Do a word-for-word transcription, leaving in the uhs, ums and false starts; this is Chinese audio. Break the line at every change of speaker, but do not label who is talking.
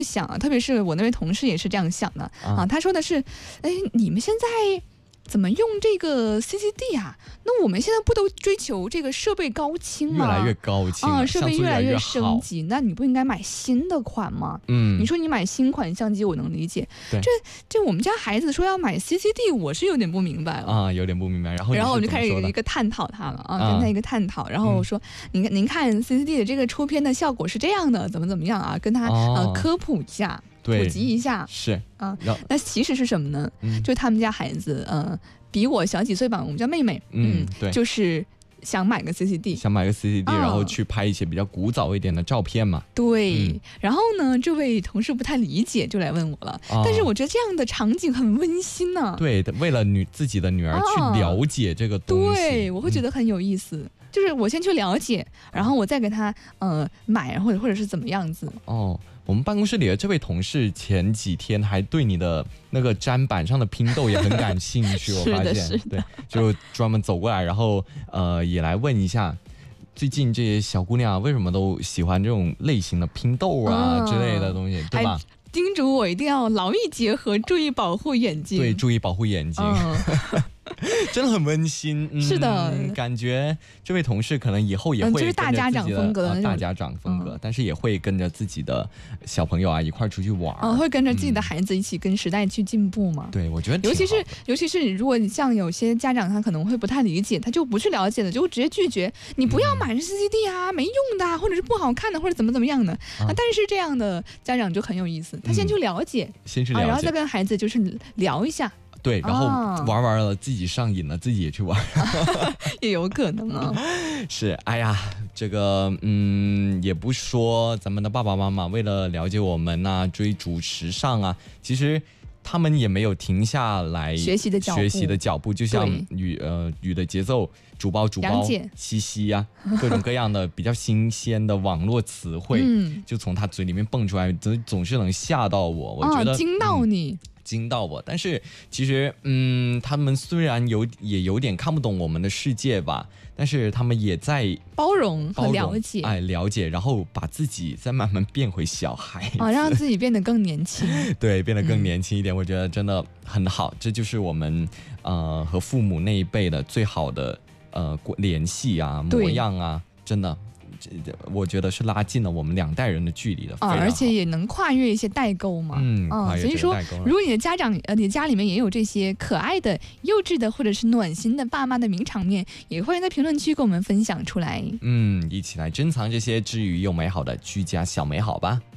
想啊，特别是我那位同事也是这样想的啊，他说的是，哎，你们现在怎么用这个 C C D 啊？那我们现在不都追求这个设备高清吗？
越来越高清
啊，设备越来
越
升级，那你不应该买新的款吗？
嗯，
你说你买新款相机，我能理解。
对，
这这我们家孩子说要买 C C D， 我是有点不明白了
啊，有点不明白。然后
然后我就开始一个探讨他了啊，
啊
跟他一个探讨。然后我说，您、嗯、您看 C C D 的这个出片的效果是这样的，怎么怎么样啊？跟他、哦、呃科普一下。普及一下
是
啊，那其实是什么呢？嗯、就他们家孩子，呃，比我小几岁吧，我们家妹妹，
嗯，对，
就是想买个 C C D，
想买个 C C D，、哦、然后去拍一些比较古早一点的照片嘛。
对，嗯、然后呢，这位同事不太理解，就来问我了。哦、但是我觉得这样的场景很温馨呢、啊。
对，为了女自己的女儿去了解这个东西，
哦、对，我会觉得很有意思。嗯就是我先去了解，然后我再给他呃买，或者或者是怎么样子。
哦，我们办公室里的这位同事前几天还对你的那个砧板上的拼豆也很感兴趣，我发现，对，就专门走过来，然后呃也来问一下，最近这些小姑娘为什么都喜欢这种类型的拼豆啊、嗯、之类的东西，对吧？
叮嘱我一定要劳逸结合，注意保护眼睛。
对，注意保护眼睛。嗯真的很温馨、嗯，
是的，
感觉这位同事可能以后也会跟着自己的、
嗯、就是大家长风格的、
呃、大家长风格、嗯，但是也会跟着自己的小朋友啊一块出去玩，
嗯，会跟着自己的孩子一起跟时代去进步嘛。
对，我觉得
尤其是尤其是如果像有些家长他可能会不太理解，他就不去了解的，就直接拒绝你不要买 C C D 啊、嗯，没用的，或者是不好看的，或者怎么怎么样的啊。但是这样的家长就很有意思，他先去了解，嗯、
先去了解、啊，
然后再跟孩子就是聊一下。
对，然后玩玩了，自己上瘾了，自己也去玩，
也有可能啊。
是，哎呀，这个嗯，也不说咱们的爸爸妈妈为了了解我们啊，追逐时尚啊，其实他们也没有停下来
学习的脚步，
学习的脚步，就像雨呃雨的节奏，煮包煮包，西西呀，各种各样的比较新鲜的网络词汇，嗯、就从他嘴里面蹦出来，总总是能吓到我，我觉得、
哦、惊到你。
嗯惊到我，但是其实，嗯，他们虽然有也有点看不懂我们的世界吧，但是他们也在
包容和了解，
哎，了解，然后把自己再慢慢变回小孩
啊、哦，让自己变得更年轻，
对，变得更年轻一点、嗯，我觉得真的很好，这就是我们呃和父母那一辈的最好的呃联系啊，模样啊，真的。我觉得是拉近了我们两代人的距离的、
啊，而且也能跨越一些代沟嘛。
嗯，跨越
所以说，如果你的家长呃，你的家里面也有这些可爱的、幼稚的或者是暖心的爸妈的名场面，也欢迎在评论区跟我们分享出来。
嗯，一起来珍藏这些治愈又美好的居家小美好吧。